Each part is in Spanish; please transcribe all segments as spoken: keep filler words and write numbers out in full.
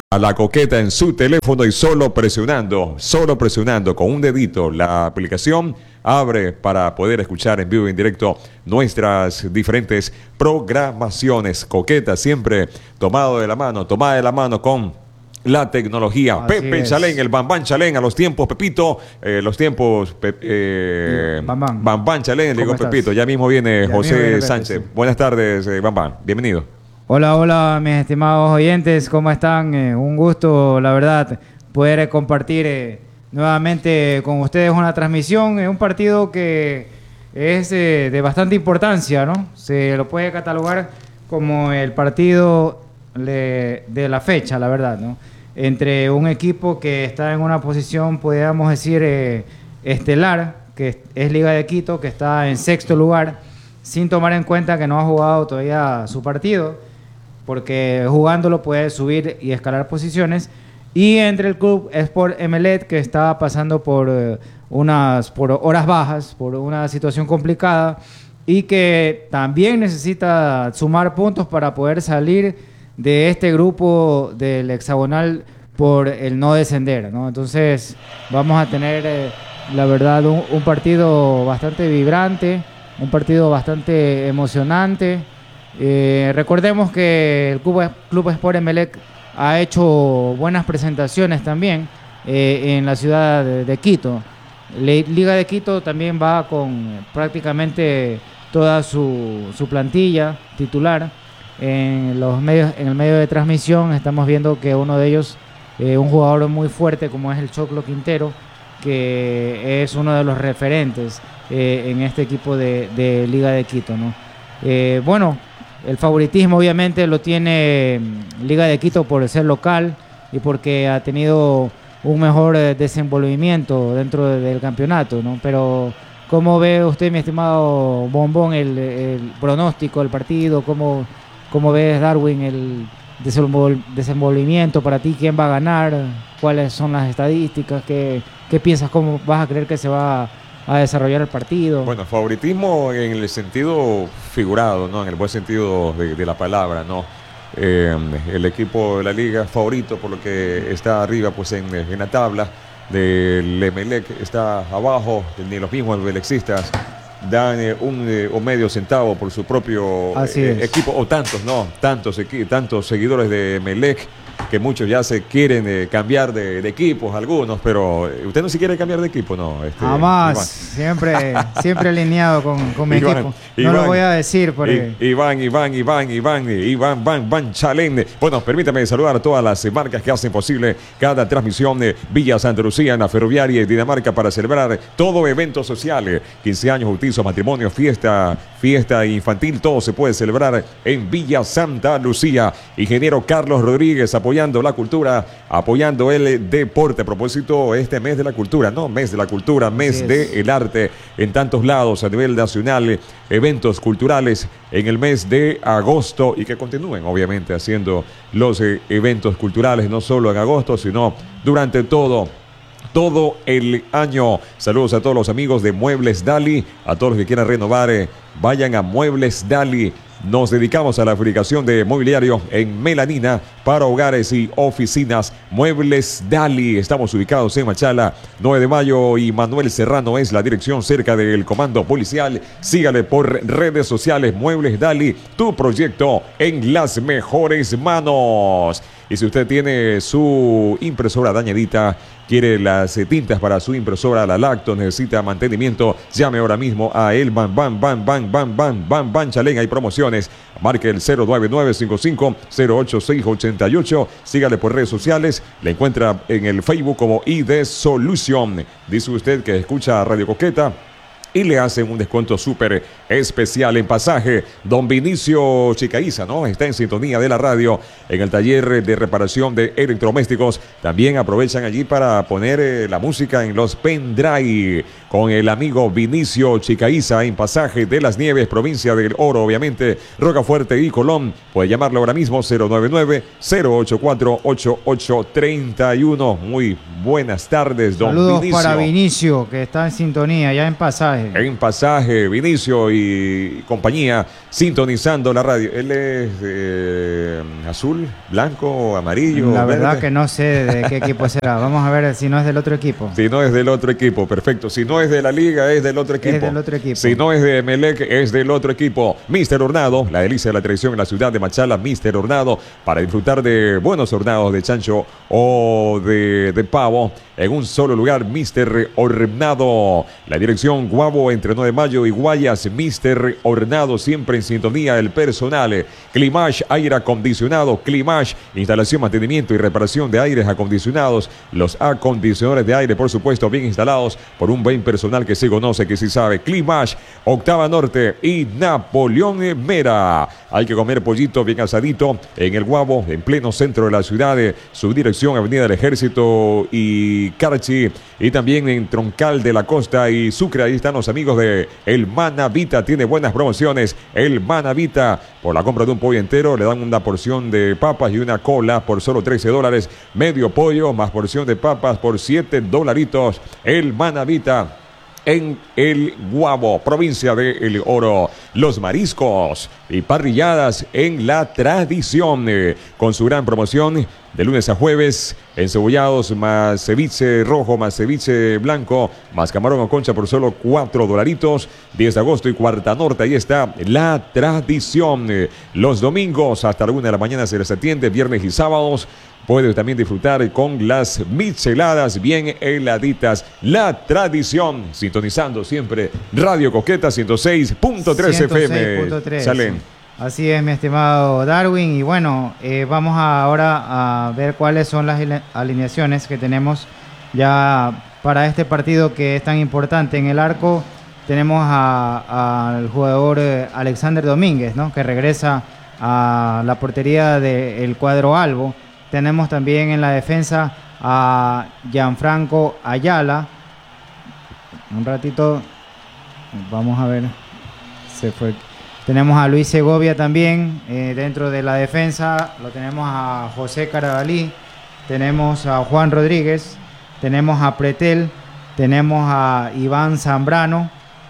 a la coqueta en su teléfono y solo presionando, solo presionando con un dedito la aplicación, abre para poder escuchar en vivo y en directo nuestras diferentes programaciones. Coqueta siempre tomado de la mano, tomada de la mano con la tecnología. Así Pepe es. Chalén, el Bambán Chalén, a los tiempos, Pepito, eh, los tiempos, Pe eh, Bambán. Bambán Chalén, le digo ¿Cómo Pepito, estás? ya mismo viene Ya José mismo viene Pepe, Sánchez. sí. Buenas tardes, eh, Bambán, bienvenido. Hola, hola, mis estimados oyentes, ¿cómo están? Eh, un gusto, la verdad, poder eh, compartir eh, nuevamente con ustedes una transmisión en un partido que es eh, de bastante importancia, ¿no? Se lo puede catalogar como el partido de, de la fecha, la verdad, ¿no? Entre un equipo que está en una posición, podríamos decir, eh, estelar, que es Liga de Quito, que está en sexto lugar, sin tomar en cuenta que no ha jugado todavía su partido, porque jugándolo puede subir y escalar posiciones, y entre el club Sport Emelec, que está pasando por eh, unas por horas bajas, por una situación complicada, y que también necesita sumar puntos para poder salir de este grupo del hexagonal por el no descender, ¿no? Entonces vamos a tener eh, la verdad un, un partido bastante vibrante, un partido bastante emocionante. Eh, recordemos que el Club, Club Sport Emelec ha hecho buenas presentaciones también eh, en la ciudad de, de Quito. La Liga de Quito también va con prácticamente toda su, su plantilla titular. En, los medios, en el medio de transmisión estamos viendo que uno de ellos, eh, un jugador muy fuerte como es el Choclo Quintero, que es uno de los referentes eh, en este equipo de, de Liga de Quito, ¿no? Eh, bueno, el favoritismo obviamente lo tiene Liga de Quito por ser local y porque ha tenido un mejor eh, desenvolvimiento dentro de, del campeonato, ¿no? Pero ¿cómo ve usted, mi estimado Bombón, el, el pronóstico del partido? ¿Cómo, cómo ves, Darwin, el desenvol desenvolvimiento para ti? ¿Quién va a ganar? ¿Cuáles son las estadísticas? ¿Qué, qué piensas? ¿Cómo vas a creer que se va a a desarrollar el partido? Bueno, favoritismo en el sentido figurado, ¿no? En el buen sentido de, de la palabra, ¿no? Eh, el equipo de la liga favorito por lo que está arriba pues en, en la tabla del Emelec está abajo, ni los mismos emelexistas dan eh, un, eh, un medio centavo por su propio eh, equipo, o tantos, ¿no? Tantos, tantos seguidores de Emelec que muchos ya se quieren eh, cambiar de, de equipos, algunos, pero eh, usted no se quiere cambiar de equipo, ¿no? Este, Jamás, Iván. siempre, siempre alineado con, con mi Iván, equipo. No Iván, lo voy a decir porque... Iván, Iván, Iván, Iván, Iván, Van, Van Chalén. Bueno, permítame saludar a todas las marcas que hacen posible cada transmisión de Villa Santa Lucía en la Ferroviaria de Dinamarca para celebrar todo evento social, quince años, bautizo, matrimonio, fiesta, fiesta infantil, todo se puede celebrar en Villa Santa Lucía. Ingeniero Carlos Rodríguez apoyando la cultura, apoyando el deporte. A propósito, este mes de la cultura, ¿no? Mes de la cultura, mes del arte en tantos lados a nivel nacional, eventos culturales en el mes de agosto y que continúen obviamente haciendo los eh, eventos culturales no solo en agosto, sino durante todo todo el año. Saludos a todos los amigos de Muebles Dali, a todos los que quieran renovar, eh, vayan a Muebles Dali. Nos dedicamos a la fabricación de mobiliario en melanina para hogares y oficinas. Muebles Dali. Estamos ubicados en Machala, nueve de mayo y Manuel Serrano es la dirección, cerca del comando policial. Sígale por redes sociales. Muebles Dali, tu proyecto en las mejores manos. Y si usted tiene su impresora dañadita, quiere las eh, tintas para su impresora, la Lacto, necesita mantenimiento, llame ahora mismo a el Ban Ban Ban Ban Ban Ban Ban Ban Chalén. Hay promociones. Marque el cero nueve nueve cinco cinco cero ocho seis ocho ocho. Sígale por redes sociales. Le encuentra en el Facebook como I D Solution. Dice usted que escucha Radio Coqueta y le hacen un descuento súper especial en pasaje. Don Vinicio Chicaiza, ¿no? Está en sintonía de la radio en el taller de reparación de electrodomésticos. También aprovechan allí para poner eh, la música en los pendrive con el amigo Vinicio Chicaiza en Pasaje de las Nieves, provincia del Oro, obviamente, Rocafuerte y Colón. Puede llamarlo ahora mismo cero nueve nueve cero ocho cuatro ocho ocho tres uno. Muy buenas tardes, don Saludos Vinicio. para Vinicio, que está en sintonía ya en Pasaje. Pasaje. En Pasaje, Vinicio y compañía, sintonizando la radio. Él es eh, azul, blanco, amarillo. La verdad verde. que no sé de qué equipo será. Vamos a ver si no es del otro equipo. Si no es del otro equipo, perfecto. Si no es de la liga, es del otro equipo. Es del otro equipo. Si no es de Emelec, es del otro equipo. mister Hornado, la delicia de la tradición en la ciudad de Machala. mister Hornado, para disfrutar de buenos hornados de chancho o de, de pavo en un solo lugar. mister Hornado. La dirección Guabo entre nueve de mayo y Guayas. mister Hornado, siempre en sintonía. El personal. Climash, aire acondicionado. Climash, instalación, mantenimiento y reparación de aires acondicionados. Los acondicionadores de aire, por supuesto, bien instalados por un buen personal que se conoce, que sí sabe. Climash, Octava Norte y Napoleón Mera. Hay que comer pollito bien asadito en el Guabo, en pleno centro de la ciudad. Su dirección, Avenida del Ejército y Carchi. Y también en Troncal de la Costa y Sucre. Ahí están los amigos de El Manavita. Tiene buenas promociones. El Manavita, por la compra de un pollo entero, le dan una porción de papas y una cola por solo trece dólares. Medio pollo más porción de papas por siete dolaritos. El Manavita en el Guabo, provincia de El Oro. Los mariscos y parrilladas en la tradición, eh, con su gran promoción de lunes a jueves, encebollados más ceviche rojo, más ceviche blanco, más camarón o concha por solo cuatro dolaritos. diez de agosto y Cuarta Norte, ahí está la tradición. Eh, los domingos hasta la una de la mañana se les atiende, viernes y sábados. Puedes también disfrutar con las micheladas bien heladitas. La tradición, sintonizando siempre Radio Coqueta ciento seis punto tres F M. Salen. Así es, mi estimado Darwin. Y bueno, eh, vamos a ahora a ver cuáles son las alineaciones que tenemos ya para este partido que es tan importante. En el arco tenemos al jugador eh, Alexander Domínguez, ¿no?, que regresa a la portería del cuadro albo. Tenemos también en la defensa a Gianfranco Ayala. Un ratito, vamos a ver, se fue. Tenemos a Luis Segovia también eh, dentro de la defensa. Lo tenemos a José Carabalí. Tenemos a Juan Rodríguez. Tenemos a Pretel. Tenemos a Iván Zambrano.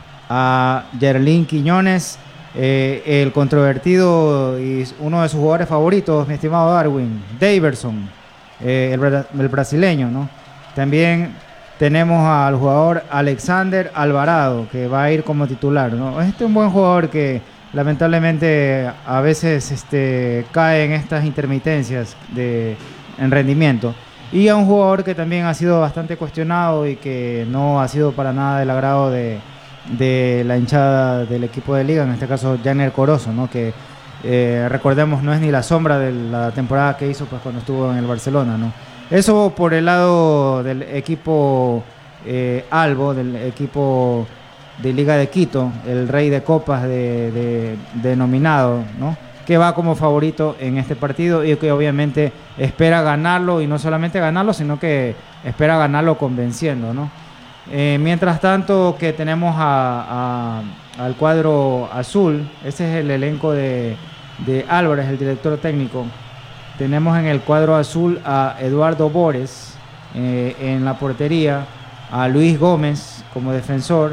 A Yerlín Quiñones. Eh, el controvertido y uno de sus jugadores favoritos, mi estimado Darwin, Daverson, eh, el, el brasileño, ¿no? También tenemos al jugador Alexander Alvarado, que va a ir como titular, ¿no? Este es un buen jugador que lamentablemente a veces este, cae en estas intermitencias de, en rendimiento. Y a un jugador que también ha sido bastante cuestionado y que no ha sido para nada del agrado de de la hinchada del equipo de liga, en este caso Janer Corozo, ¿no?, que eh, recordemos no es ni la sombra de la temporada que hizo pues cuando estuvo en el Barcelona, ¿no? Eso por el lado del equipo eh, albo, del equipo de Liga de Quito, el rey de copas de, de, denominado, ¿no?, que va como favorito en este partido y que obviamente espera ganarlo, y no solamente ganarlo, sino que espera ganarlo convenciendo, ¿no? Eh, mientras tanto que tenemos a, a, al cuadro azul, ese es el elenco de, de Álvarez, el director técnico. Tenemos en el cuadro azul a Eduardo Bores eh, en la portería, a Luis Gómez como defensor,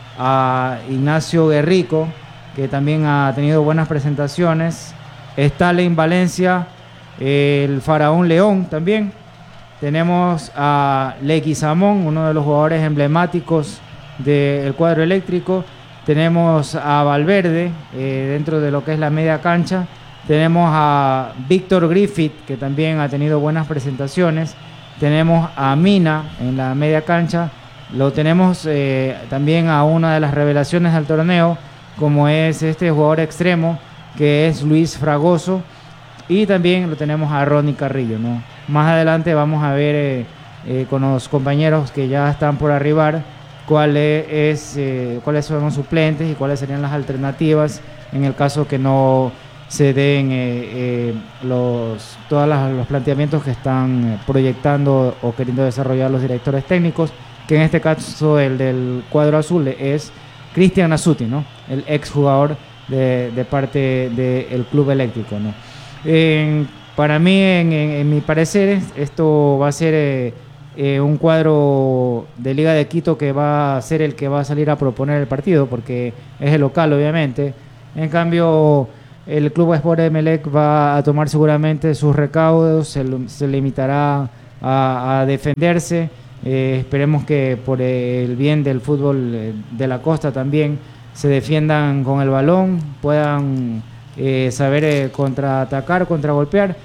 a Ignacio Guerrico, que también ha tenido buenas presentaciones, Stalin Valencia, eh, el Faraón León también. Tenemos a Leguizamón, uno de los jugadores emblemáticos del cuadro eléctrico. Tenemos a Valverde eh, dentro de lo que es la media cancha. Tenemos a Víctor Griffith, que también ha tenido buenas presentaciones. Tenemos a Mina en la media cancha. Lo tenemos eh, también a una de las revelaciones del torneo, como es este jugador extremo, que es Luis Fragoso. Y también lo tenemos a Ronnie Carrillo, ¿no? Más adelante vamos a ver eh, eh, con los compañeros que ya están por arribar cuál es, eh, cuáles son los suplentes y cuáles serían las alternativas en el caso que no se den eh, eh, los, todos los planteamientos que están proyectando o queriendo desarrollar los directores técnicos, que en este caso el del cuadro azul es Cristian Nasuti, ¿no?, el exjugador de, de parte del Club Eléctrico, ¿no? En, para mí, en, en, en mi parecer, esto va a ser eh, eh, un cuadro de Liga de Quito que va a ser el que va a salir a proponer el partido, porque es el local, obviamente. En cambio, el Club Sport Emelec va a tomar seguramente sus recaudos, se, se limitará a, a defenderse. Eh, esperemos que por el bien del fútbol de la costa también se defiendan con el balón, puedan eh, saber eh, contraatacar, contragolpear,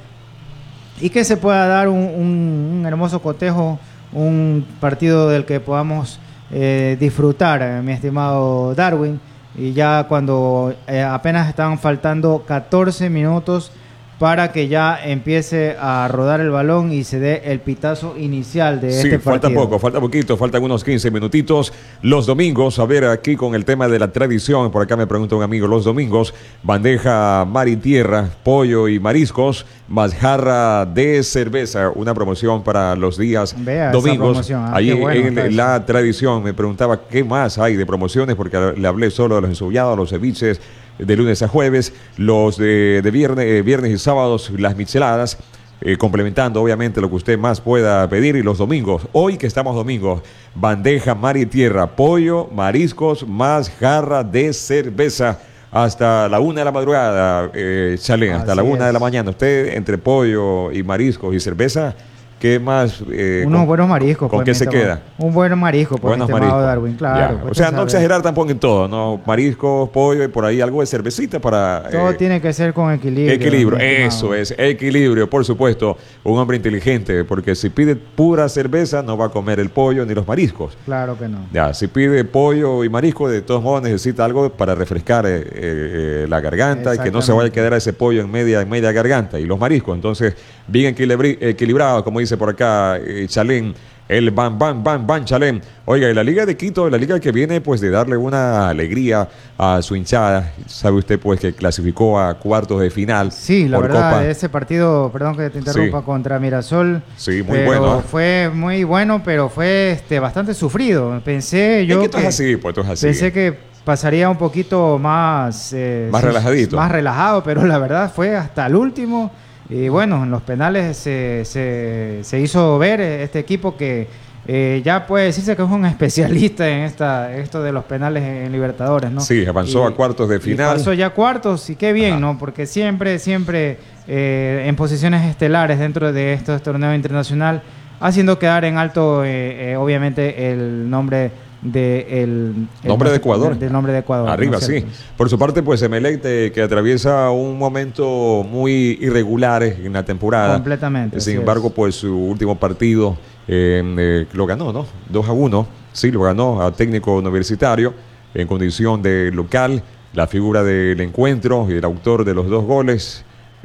y que se pueda dar un, un, un hermoso cotejo, un partido del que podamos eh, disfrutar, eh, mi estimado Darwin. Y ya cuando eh, apenas estaban faltando catorce minutos para que ya empiece a rodar el balón y se dé el pitazo inicial de sí, este partido. Falta poco, falta poquito, faltan unos quince minutitos. Los domingos, a ver, aquí con el tema de la tradición, por acá me pregunta un amigo, los domingos, bandeja mar y tierra, pollo y mariscos, más jarra de cerveza, una promoción para los días Vea domingos. Ah, Ahí bueno, en la tradición me preguntaba qué más hay de promociones, porque le hablé solo de los ensollados, los ceviches, de lunes a jueves, los de, de viernes, eh, viernes y sábados, las micheladas, eh, complementando obviamente lo que usted más pueda pedir. Y los domingos, hoy que estamos domingos, bandeja mar y tierra, pollo, mariscos, más jarra de cerveza, hasta la una de la madrugada, eh, Chalén, hasta Así la una es. de la mañana. Usted entre pollo y mariscos y cerveza, ¿qué más? Eh, Unos con, buenos mariscos. ¿Con pues, qué mi se estimado. queda? Un buen marisco, pues, Buenos mi estimado mariscos. Darwin, claro. Ya. Pues, O sea, tú no sabes. exagerar tampoco en todo, ¿no? Mariscos, pollo y por ahí algo de cervecita para... Todo eh, tiene que ser con equilibrio. Equilibrio, mi estimado. eso es, equilibrio, por supuesto. Un hombre inteligente, porque si pide pura cerveza no va a comer el pollo ni los mariscos. Claro que no. Ya, si pide pollo y marisco, de todos modos necesita algo para refrescar eh, eh, la garganta y que no se vaya a quedar ese pollo en media, en media garganta. Y los mariscos, entonces, bien equilibri- equilibrado, como dice por acá eh, Chalén. El Ban Ban Ban Ban Chalén. Oiga, y la Liga de Quito, la liga que viene pues de darle una alegría a su hinchada. Sabe usted pues que clasificó a cuartos de final. Sí, la por verdad, Copa. ese partido, perdón que te interrumpa, Sí. contra Mirasol. Sí, muy pero bueno, ¿eh? Fue muy bueno, pero fue este, bastante sufrido. Pensé yo Es que esto que, es así, pues esto es así. pensé que pasaría un poquito más... eh, Más sí, relajadito. Más relajado, pero la verdad fue hasta el último. Y bueno, en los penales se, se, se hizo ver este equipo que eh, ya puede decirse que es un especialista en esta esto de los penales en Libertadores, ¿no? Sí, avanzó a cuartos de final. Y pasó ya a cuartos y qué bien, Ajá. ¿no? Porque siempre, siempre eh, en posiciones estelares dentro de estos torneos internacional, haciendo quedar en alto, eh, eh, obviamente, el nombre de el, el Nombre de Ecuador. Del nombre de Ecuador. Arriba, ¿no es sí. cierto? Por su parte, pues Emelec eh, que atraviesa un momento muy irregular en la temporada. Completamente, Sin así embargo, es. pues su último partido eh, eh, lo ganó, ¿no? dos a uno. Sí, lo ganó a Técnico Universitario en condición de local. La figura del encuentro y el autor de los dos goles,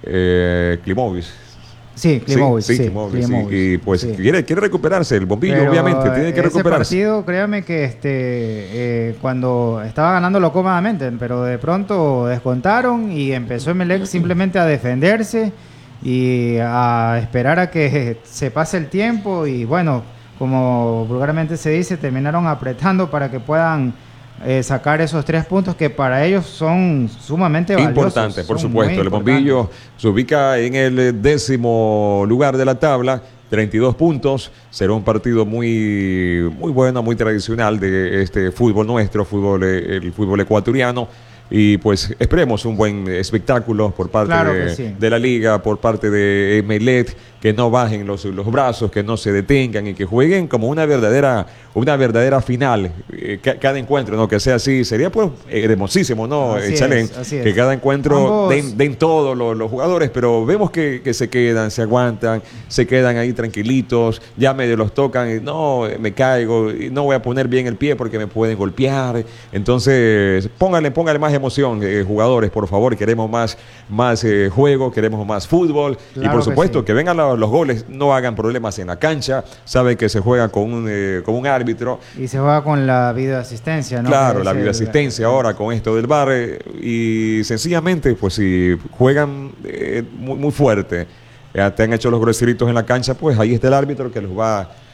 eh, Klimovic. Sí, Klimovic, sí, sí, Klimovic, sí. Klimovic, Y pues sí. quiere, quiere recuperarse. El bombillo, Pero, obviamente, tiene que ese recuperarse. partido, créame que este eh, cuando estaba ganándolo cómodamente, pero de pronto descontaron y empezó Emelec simplemente a defenderse y a esperar a que se pase el tiempo y bueno, como vulgarmente se dice, terminaron apretando para que puedan eh, sacar esos tres puntos que para ellos son sumamente valiosos. Importante, por son supuesto. muy El bombillo se ubica en el décimo lugar de la tabla, treinta y dos puntos. Será un partido muy, muy bueno, muy tradicional de este fútbol nuestro, fútbol, eh, el fútbol ecuatoriano. Y pues esperemos un buen espectáculo por parte Claro que de, sí. de la liga, por parte de Emelec, que no bajen los, los brazos, que no se detengan y que jueguen como una verdadera, una verdadera final. Eh, ca- cada encuentro, ¿no? Que sea así, sería pues hermosísimo, ¿no? Así Eh, Chalén, es, así es. que cada encuentro Ambos- den, den todos los, los jugadores, pero vemos que, que se quedan, se aguantan, se quedan ahí tranquilitos, ya medio los tocan, y no, me caigo, y no voy a poner bien el pie porque me pueden golpear. Entonces, pónganle, pónganle más emoción, eh, jugadores, por favor, queremos más, más eh, juego, queremos más fútbol, y Claro por que supuesto sí. que vengan los, los goles, no hagan problemas en la cancha, saben que se juega con un, eh, con un árbitro. Y se juega con la videoasistencia, ¿no? Claro, Que la es el- videoasistencia ahora con esto del V A R eh, y sencillamente, pues si juegan eh, muy, muy fuerte, eh, te han hecho los groseritos en la cancha, pues ahí está el árbitro que los va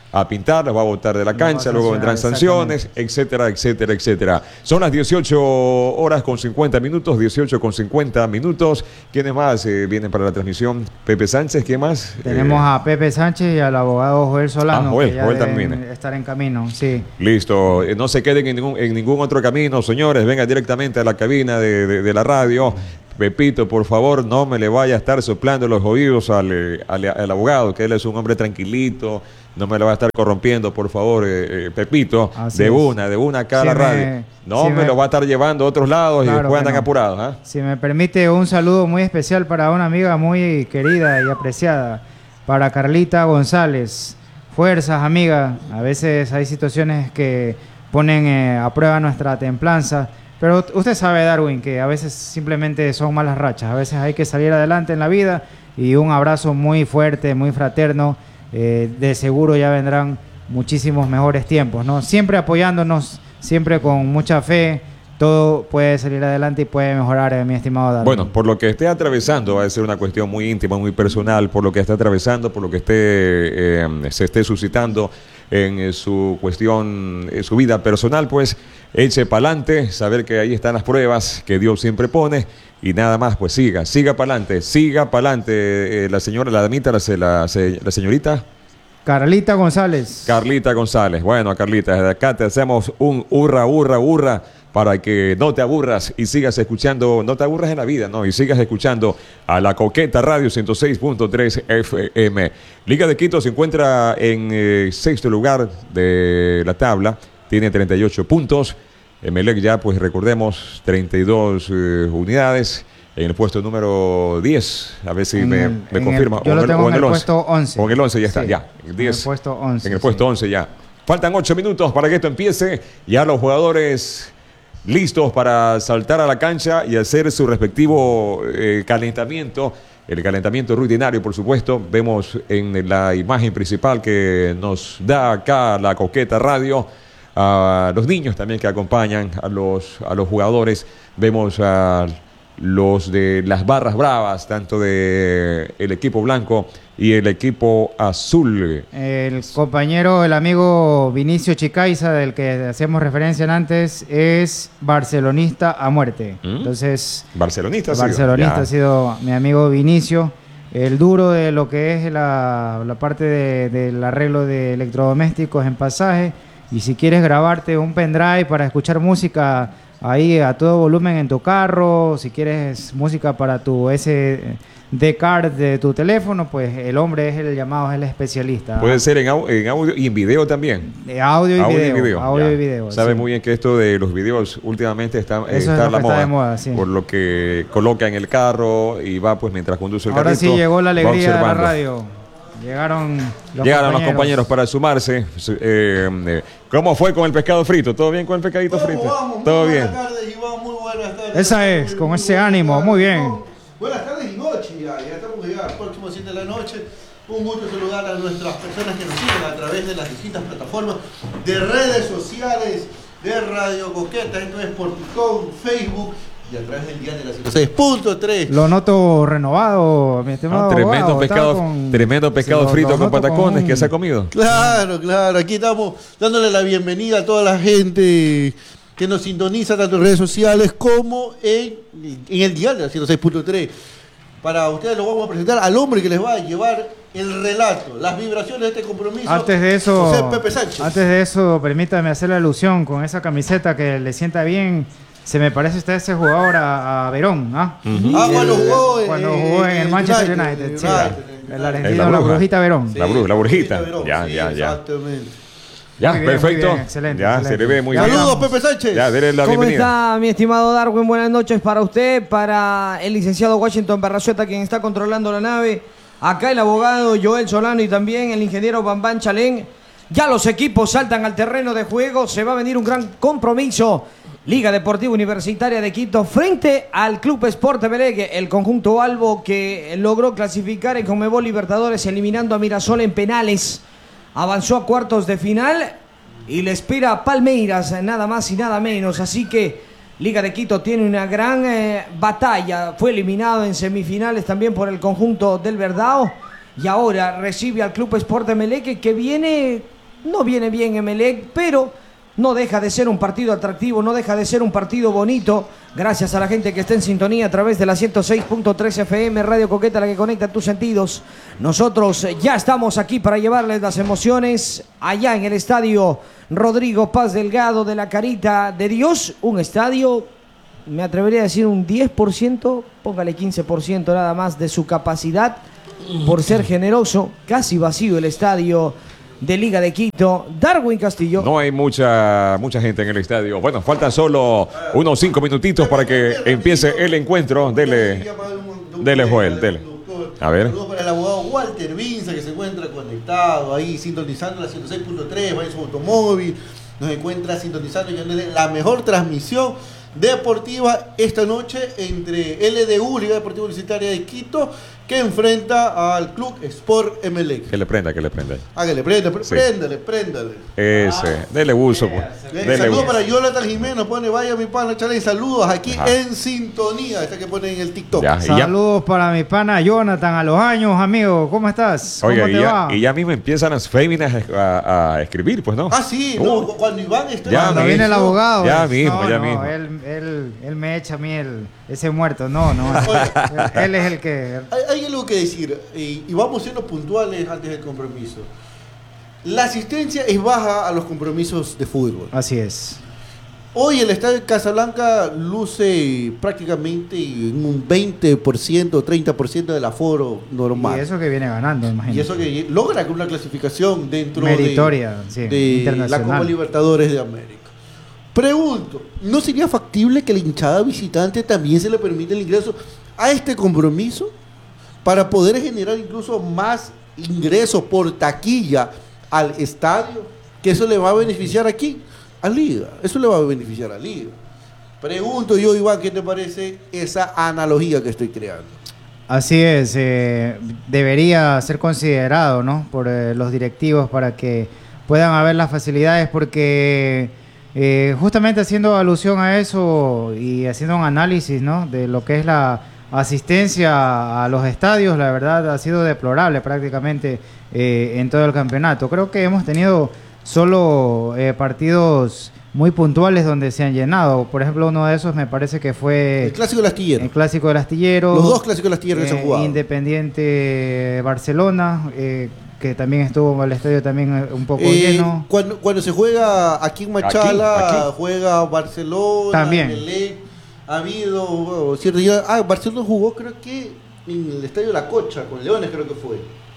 a pintar, los va a botar de la cancha, luego vendrán sanciones, etcétera, etcétera, etcétera. Son las dieciocho horas con cincuenta minutos, dieciocho con cincuenta minutos. ¿Quiénes más eh, vienen para la transmisión? Pepe Sánchez, ¿qué más? Tenemos eh, a Pepe Sánchez y al abogado Joel Solano, ah, Joel, que ya Joel deben también. estar en camino, sí. Listo, eh, no se queden en ningún, en ningún otro camino, señores, vengan directamente a la cabina de, de, de la radio. Pepito, por favor, no me le vaya a estar soplando los oídos al, eh, al, al abogado, que él es un hombre tranquilito, no me lo va a estar corrompiendo, por favor, eh, eh, Pepito, Así de es. una, de una acá a Si la me- radio. No si me, me- lo va a estar llevando a otros lados Claro y después que andan no. apurados. ¿ah? Si me permite, un saludo muy especial para una amiga muy querida y apreciada, para Carlita González. Fuerzas, amiga. A veces hay situaciones que ponen eh, a prueba nuestra templanza, pero usted sabe, Darwin, que a veces simplemente son malas rachas. A veces hay que salir adelante en la vida, y un abrazo muy fuerte, muy fraterno. Eh, de seguro ya vendrán muchísimos mejores tiempos, ¿no? Siempre apoyándonos, siempre con mucha fe. Todo puede salir adelante y puede mejorar, eh, mi estimado Darwin. Bueno, por lo que esté atravesando, va a ser una cuestión muy íntima, muy personal, por lo que esté atravesando, por lo que esté eh, se esté suscitando en eh, su cuestión, eh, su vida personal, pues eche pa'lante, saber que ahí están las pruebas que Dios siempre pone, y nada más, pues siga, siga pa'lante, siga pa'lante. Eh, la señora, la damita, la, se- la, se- la señorita Carlita González. Carlita González. Bueno, Carlita, desde acá te hacemos un hurra, hurra, hurra, para que no te aburras y sigas escuchando, no te aburras en la vida, ¿no? Y sigas escuchando a La Coqueta Radio ciento seis punto tres F M. Liga de Quito se encuentra en eh, sexto lugar de la tabla, tiene treinta y ocho puntos. Emelec ya, pues recordemos, treinta y dos eh, unidades. En el puesto número diez, a ver si En me, el- me en confirma. el- yo O lo en tengo o en el once. puesto once. O en el once ya está, Sí, ya. En, en diez, el puesto once, en el sí. puesto once ya. Faltan ocho minutos para que esto empiece. Ya los jugadores listos para saltar a la cancha y hacer su respectivo eh, calentamiento. El calentamiento rutinario, por supuesto. Vemos en la imagen principal que nos da acá La Coqueta Radio a los niños también que acompañan a los, a los jugadores. Vemos a los de las barras bravas, tanto de el equipo blanco y el equipo azul. El compañero, el amigo Vinicio Chicaiza, del que hacíamos referencia antes, es barcelonista a muerte. ¿Mm? Entonces, Barcelonista, ha sido. barcelonista Ya. ha sido mi amigo Vinicio. El duro de lo que es la, la parte de- del arreglo de electrodomésticos en pasaje. Y si quieres grabarte un pendrive para escuchar música ahí a todo volumen en tu carro, si quieres música para tu S D card de tu teléfono, pues el hombre es el llamado, es el especialista. Puede ser en, au- en audio y en video también. De audio y Audio video. y video. Audio ya. y video. Sabe sí. muy bien que esto de los videos últimamente está, eh, Eso es está lo a la que moda, está de moda, sí. por lo que coloca en el carro y va pues mientras conduce el Ahora carrito. sí llegó la va alegría de la observando. radio. Llegaron los Llegaron los compañeros. compañeros para sumarse. Su- eh, eh, ¿Cómo fue con el pescado frito? ¿Todo bien con el pescadito ¿Cómo frito? vamos? Todo Muy bien. Buenas tardes, Iván, muy buenas tardes. Esa es, con ese buenas ánimo, tardes, muy bien. no. Buenas tardes y noche ya, ya estamos ya al próximo siete de la noche. Un gusto saludar a nuestras personas que nos siguen a través de las distintas plataformas de redes sociales de Radio Coqueta, esto es por TikTok, Facebook y a través del Dial de la ciento seis punto tres. Lo noto renovado, mi estimado. Ah, tremendo abogado. pescado, Estaba con- tremendo pescado Sí, lo- frito lo con noto patacones un- que se ha comido. Claro, claro, aquí estamos dándole la bienvenida a toda la gente que nos sintoniza tanto en redes sociales como en, en el Dial de la ciento seis punto tres. Para ustedes lo vamos a presentar al hombre que les va a llevar el relato, las vibraciones de este compromiso. Antes de eso, José Pepe Sánchez. antes de eso, permítame hacer la alusión con esa camiseta que le sienta bien. Se me parece usted ese jugador a, a Verón, ¿ah? Ah, cuando jugó, Cuando eh, jugó en el eh, Manchester United, United, sí. United, El United. argentino, La la bruja. brujita Verón. La bru- la brujita. Verón, Ya, sí, ya, ya. Exactamente. Ya, Muy bien, perfecto. muy bien, excelente, ya, excelente. se le ve muy Ya bien. Saludos, hablamos. Pepe Sánchez. Ya, denle la ¿Cómo bienvenida. está, mi estimado Darwin? Buenas noches para usted, para el licenciado Washington Barrazueta, quien está controlando la nave. Acá el abogado Joel Solano y también el ingeniero Bambán Chalén. Ya los equipos saltan al terreno de juego. Se va a venir un gran compromiso. Liga Deportiva Universitaria de Quito frente al Club Sport Emelec, el conjunto albo que logró clasificar en Conmebol Libertadores eliminando a Mirasol en penales. Avanzó a cuartos de final y le espera a Palmeiras, nada más y nada menos. Así que Liga de Quito tiene una gran eh, batalla. Fue eliminado en semifinales también por el conjunto del Verdao. Y ahora recibe al Club Sport Emelec, que viene no viene bien Emelec, pero no deja de ser un partido atractivo, no deja de ser un partido bonito. Gracias a la gente que está en sintonía a través de la ciento seis punto tres F M, Radio Coqueta, la que conecta tus sentidos. Nosotros ya estamos aquí para llevarles las emociones allá en el estadio Rodrigo Paz Delgado de la Carita de Dios. Un estadio, me atrevería a decir un diez por ciento, póngale quince por ciento nada más de su capacidad, por ser generoso. Casi vacío el estadio de Liga de Quito. Darwin Castillo. No hay mucha mucha gente en el estadio. Bueno, faltan solo unos cinco minutitos para que empiece el encuentro. Dele, dele Joel, dele. A ver. Saludos para el abogado Walter Vinza, que se encuentra conectado ahí, sintonizando la ciento seis punto tres, va en su automóvil. Nos encuentra sintonizando y dándole la mejor transmisión deportiva esta noche entre L D U, Liga Deportiva Universitaria de Quito, que enfrenta al Club Sport Emelec. Que le prenda, que le prenda. Ah, que le prenda, pre Sí. préndale, préndale. Ese, Ah. dele uso. Pues. Eh, Dele saludos uso. para Jonathan Jiménez, pone vaya mi pana, chale, saludos aquí Ajá. en sintonía, esta que pone en el TikTok. Ya, y ya, Saludos para mi pana Jonathan, a los años, amigo. ¿Cómo estás? oiga, ¿Cómo y te ya, va? y ya mismo empiezan las féminas a, a escribir, pues, ¿no? Ah, sí, Uh, no, cuando Iván está ya Cuando mismo. viene el abogado. Ya es- mismo, no, ya no, mismo. Él, él, él me echa a mí el, ese muerto. No, no. Oye. él es el que. Hay, hay algo que decir, y, y vamos siendo puntuales antes del compromiso. La asistencia es baja a los compromisos de fútbol. Así es. Hoy el estadio de Casablanca luce prácticamente en un veinte por ciento, treinta por ciento del aforo normal. Y eso que viene ganando, imagínate. Y eso que logra una clasificación dentro de- Meritoria, sí, de, internacional. la Copa Libertadores de América. Pregunto, ¿no sería factible que la hinchada visitante también se le permita el ingreso a este compromiso para poder generar incluso más ingresos por taquilla al estadio? Que eso le va a beneficiar aquí a Liga, eso le va a beneficiar a Liga. Pregunto yo, Iván, ¿qué te parece esa analogía que estoy creando? Así es, eh, debería ser considerado, ¿no? Por eh, los directivos para que puedan haber las facilidades, porque eh, justamente haciendo alusión a eso y haciendo un análisis, ¿no? De lo que es la asistencia a los estadios, la verdad ha sido deplorable prácticamente eh, en todo el campeonato. Creo que hemos tenido solo eh, partidos muy puntuales donde se han llenado. Por ejemplo, uno de esos me parece que fue El clásico del astillero. el clásico del astillero. Los dos clásicos del astillero que se han eh, jugado. Independiente Barcelona, eh, que también estuvo el estadio también eh, un poco Eh, lleno. Cuando, cuando se juega aquí en Machala, Aquí, aquí. juega Barcelona, También. Emelec, ha habido, bueno, cierto, ya- ah, Barcelona jugó creo que en el estadio La Cocha, con Leones creo que fue.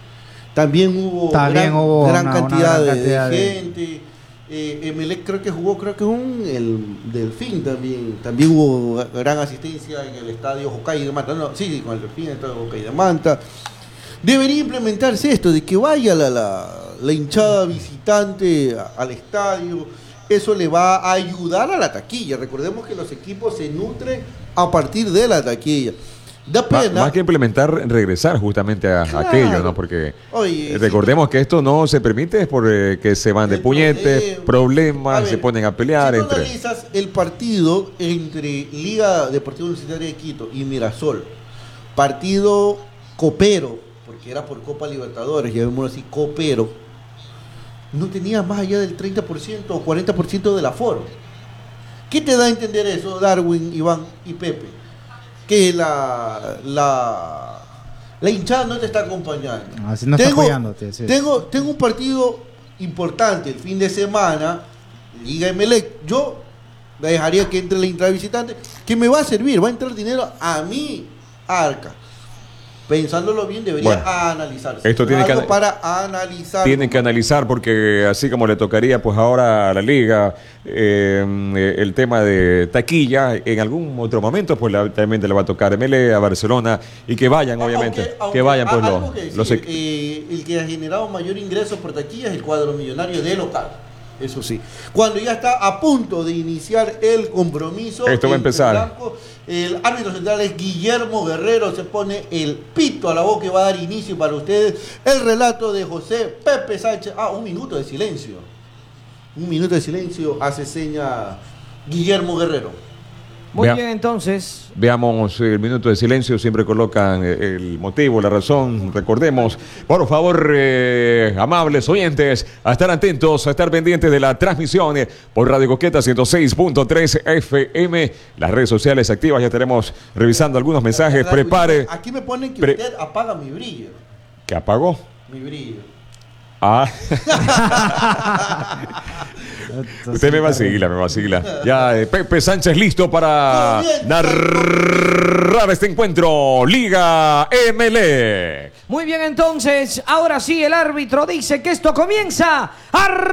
También hubo También gran, hubo gran una- una cantidad, gran de- cantidad de, de- gente. Eh, Emelec creo que jugó, creo que un el Delfín también. También hubo gran asistencia en el estadio Hokkaido de Manta. No, sí, sí, con el Delfín, el estadio Hokkaido de Manta. Debería implementarse esto, de que vaya la, la, la hinchada visitante a- al estadio. Eso le va a ayudar a la taquilla. Recordemos que los equipos se nutren a partir de la taquilla. Da Ma- pena. Más que implementar, regresar justamente a, a Claro. aquello, ¿no? Porque Oye, eh, recordemos que esto no se permite es por eh, que se van de El puñetes, problema. problemas, A ver, se ponen a pelear si tú entre. analizas el partido entre Liga Deportiva Universitaria de Quito y Mirasol, partido copero, porque era por Copa Libertadores, llamémoslo así, copero, no tenía más allá del treinta por ciento o cuarenta por ciento del aforo. ¿Qué te da a entender eso, Darwin, Iván y Pepe? Que la, la, la hinchada no te está acompañando. Así no está apoyándote, sí. tengo, tengo un partido importante el fin de semana, Liga Emelec. Yo dejaría que entre la entrada visitante, que me va a servir, va a entrar dinero a mi arca. Pensándolo bien, debería Bueno, analizarse. esto tiene que Algo ana- para analizar. Tienen que analizar porque así como le tocaría pues ahora a la liga eh, el tema de taquilla, en algún otro momento pues la- también le va a tocar a M L E, a Barcelona y que vayan obviamente, Aunque- aunque que vayan pues a- los, algo que decir, los equ- eh, el que ha generado mayor ingreso por taquilla es el cuadro millonario de local. Eso sí. Cuando ya está a punto de iniciar el compromiso, Esto va a entre empezar. Blanco, el árbitro central es Guillermo Guerrero, se pone el pito a la boca y va a dar inicio para ustedes el relato de José Pepe Sánchez. Ah, un minuto de silencio. Un minuto de silencio hace seña Guillermo Guerrero. Muy Vea- bien, entonces. Veamos el minuto de silencio, siempre colocan eh, el motivo, la razón. Recordemos, por favor, eh, amables oyentes, a estar atentos, a estar pendientes de la transmisión eh, por Radio Coqueta ciento seis punto tres F M. Las redes sociales activas, ya estaremos revisando algunos mensajes. Prepare. Aquí me ponen que Pre- usted apaga mi brillo. ¿Qué apagó? Mi brillo. Ah. Usted me vacila, me vacila. Ya, eh, Pepe Sánchez listo para narrar este encuentro. Liga M L E. Muy bien, entonces. Ahora sí, el árbitro dice que esto comienza a